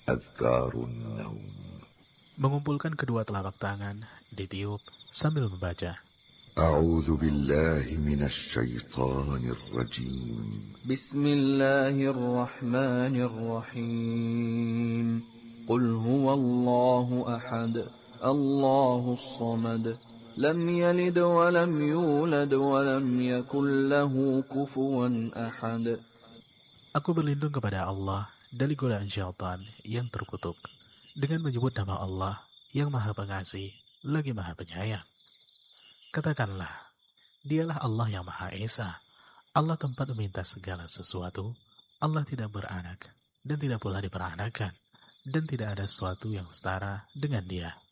أذكار النوم. Mengumpulkan kedua telapak tangan, ditiup sambil membaca. أعوذ بالله من الشيطان الرجيم. بسم الله الرحمن الرحيم. قل هو الله أحد الله الصمد لم يلد ولم يولد ولم يكن له كفوا أحد. Aku berlindung kepada Allah dari godaan syaitan yang terkutuk, dengan menyebut nama Allah yang Maha Pengasih lagi Maha Penyayang. Katakanlah, dialah Allah yang Maha Esa, Allah tempat meminta segala sesuatu, Allah tidak beranak dan tidak pula diperanakan, dan tidak ada sesuatu yang setara dengan Dia.